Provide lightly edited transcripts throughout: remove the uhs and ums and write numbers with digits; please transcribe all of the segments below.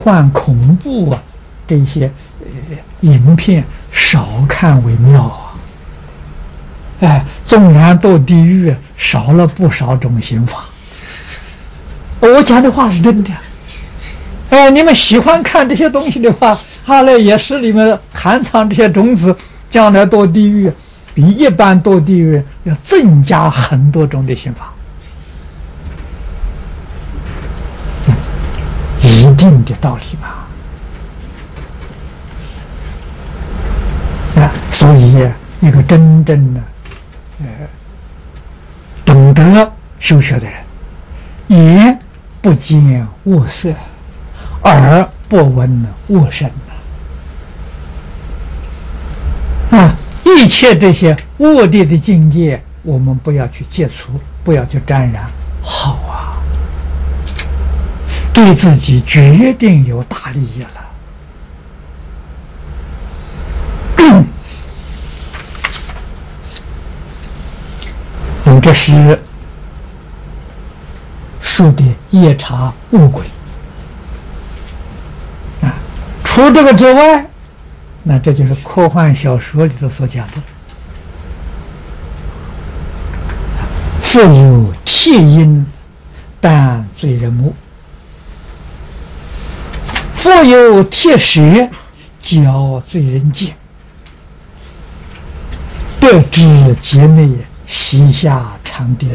幻恐怖啊，这些影片少看为妙啊！哎，纵然堕地狱，少了不少种刑罚。我讲的话是真的。哎，你们喜欢看这些东西的话，它呢也是里面含藏这些种子，将来堕地狱比一般堕地狱要增加很多种的刑罚。一定的道理吧？啊，所以一个真正的懂得修学的人，眼不见恶色，耳不闻恶声啊，一切这些恶劣的境界，我们不要去接触，不要去沾染，好啊，对自己决定有大利益了。那么这是说的夜叉恶鬼啊。除这个之外，那这就是科幻小说里头所讲的，复有铁鹰，但罪人目；复有铁蛇，绞罪人颈。得知劫内，膝下长钉，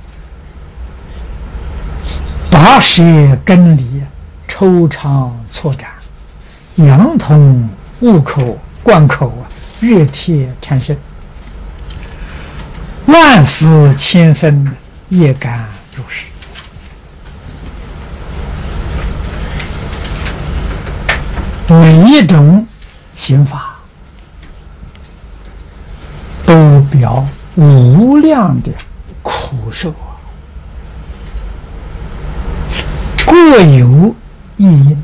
拔舌根里，抽肠错斩，阳通物口，贯口热铁缠身，万死千生，业感如是。每一种刑罚都表无量的苦受啊，各有异因。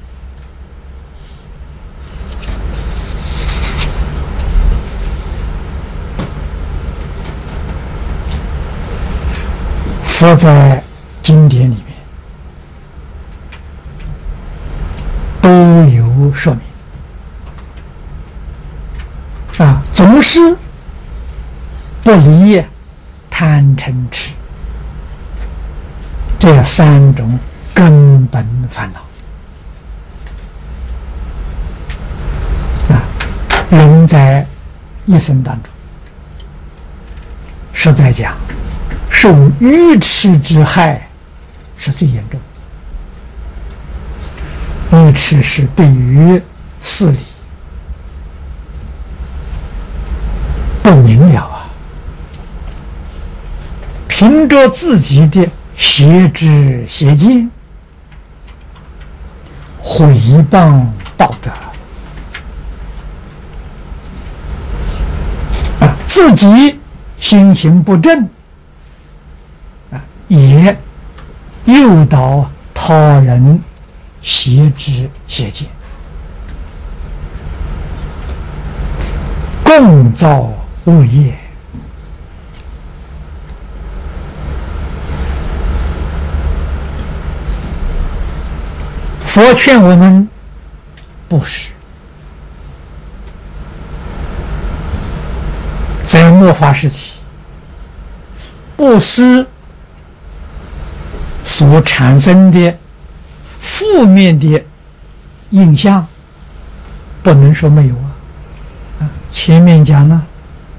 佛在经典里面都有说明啊，总是不离贪嗔痴这三种根本烦恼啊，人在一生当中，实在讲，受愚痴之害是最严重的。愚痴是对于事理不明了啊，凭着自己的邪知邪见，毁谤道德啊，自己心行不正啊，也诱导他人邪知邪见，共造恶业。佛劝我们布施，在末法时期，布施所产生的负面的印象，不能说没有啊。前面讲了，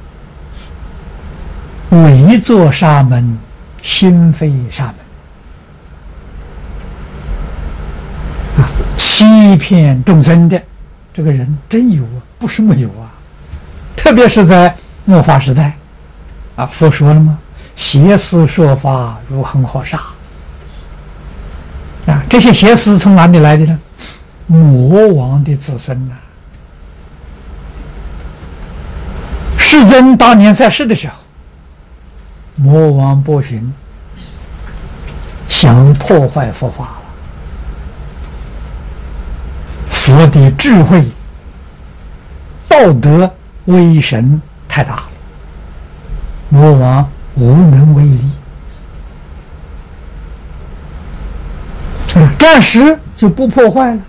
伪作沙门，心非沙门。欺骗众生的这个人真有啊，不是没有啊。特别是在末法时代啊，佛说了吗？邪思说法如恒河沙啊，这些邪思从哪里来的呢？魔王的子孙呐。世尊当年在世的时候，魔王波旬想破坏佛法了。佛的智慧、道德、威神太大了，魔王无能为力暂时就不破坏了。